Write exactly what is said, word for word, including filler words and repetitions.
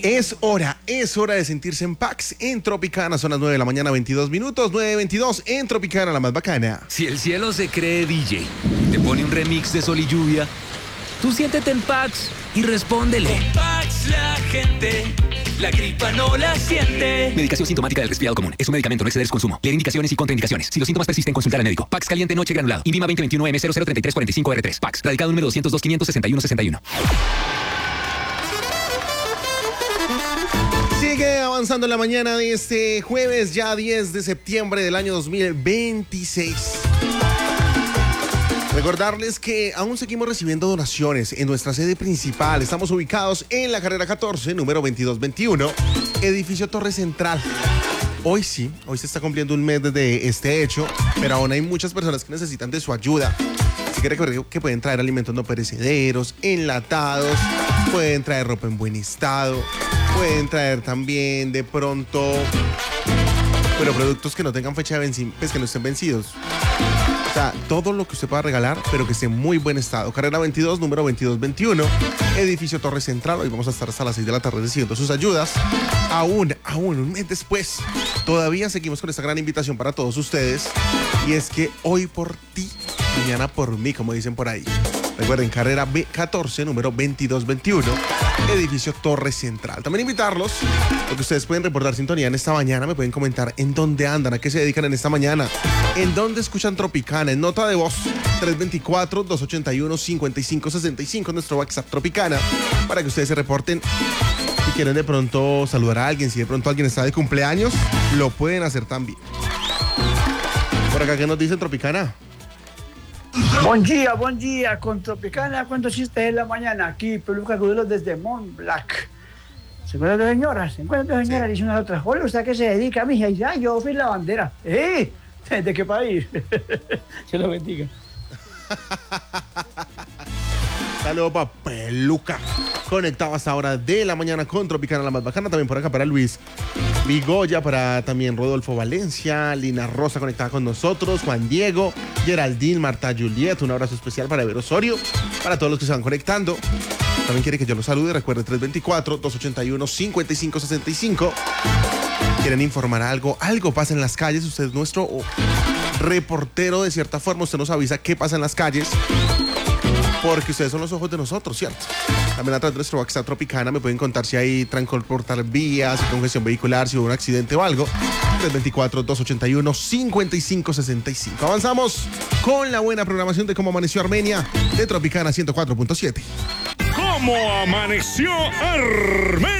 Es hora, es hora de sentirse en Pax en Tropicana. Son las nueve de la mañana, veintidós minutos, nueve veintidós en Tropicana, la más bacana. Si el cielo se cree D J, te pone un remix de Sol y Lluvia, tú siéntete en Pax y respóndele. Con Pax la gente, la gripa no la siente. Medicación sintomática del resfriado común. Es un medicamento, no exceder su consumo. Leer indicaciones y contraindicaciones. Si los síntomas persisten, consultar al médico. Pax caliente noche granulado. INVIMA veinte veintiuno M cero cero treinta y tres cuarenta y cinco R tres. Pax. Radicado número doscientos dos quinientos sesenta y uno sesenta y uno. Sigue avanzando en la mañana de este jueves, ya diez de septiembre del año dos mil veintiséis. Recordarles que aún seguimos recibiendo donaciones en nuestra sede principal. Estamos ubicados en la carrera catorce, número veintidós veintiuno, edificio Torre Central. Hoy sí, hoy se está cumpliendo un mes desde este hecho, pero aún hay muchas personas que necesitan de su ayuda. Así que recuerden que pueden traer alimentos no perecederos, enlatados, pueden traer ropa en buen estado, pueden traer también de pronto, pero productos que no tengan fecha de vencimiento, pues que no estén vencidos. O sea, todo lo que usted pueda regalar, pero que esté en muy buen estado. Carrera veintidós, número veintidós veintiuno, edificio Torre Central. Hoy vamos a estar hasta las seis de la tarde recibiendo sus ayudas. Aún, aún un mes después, todavía seguimos con esta gran invitación para todos ustedes. Y es que hoy por ti, mañana por mí, como dicen por ahí. Recuerden, carrera catorce, número veintidós veintiuno, edificio Torre Central. También invitarlos, porque ustedes pueden reportar sintonía en esta mañana, me pueden comentar en dónde andan, a qué se dedican en esta mañana, en dónde escuchan Tropicana, en nota de voz, tres dos cuatro, dos ocho uno, cinco cinco seis cinco, nuestro WhatsApp Tropicana, para que ustedes se reporten. Si quieren de pronto saludar a alguien, si de pronto alguien está de cumpleaños, lo pueden hacer también. Por acá, ¿qué nos dicen Tropicana? Buen día, buen día, con Tropicana, ¿cuántos chistes en la mañana? Aquí, Peluca Gudelo desde Mont Blanc. ¿Se encuentran dos señoras? ¿Se encuentran dos señoras? Sí. Dice una a la otra, hola, ¿usted a qué se dedica, mija? Y dice, ah, yo fui la bandera. ¿Eh? ¿De qué país? Se lo bendiga. Saludos para Peluca, conectado hasta ahora de la mañana con Tropicana, la más bacana. También por acá para Luis Vigoya, para también Rodolfo Valencia, Lina Rosa conectada con nosotros, Juan Diego, Geraldine, Marta Juliet, un abrazo especial para Ever Osorio, para todos los que se van conectando. También quiere que yo los salude, recuerde tres dos cuatro, dos ocho uno, cinco cinco seis cinco. Quieren informar algo, algo pasa en las calles, usted es nuestro reportero de cierta forma, usted nos avisa qué pasa en las calles, porque ustedes son los ojos de nosotros, ¿cierto? También a través de nuestro WhatsApp Tropicana me pueden contar si hay transportar vías, si hay congestión vehicular, si hubo un accidente o algo. tres dos cuatro, dos ocho uno, cinco cinco seis cinco. Avanzamos con la buena programación de Cómo Amaneció Armenia de Tropicana ciento cuatro punto siete. ¿Cómo amaneció Armenia?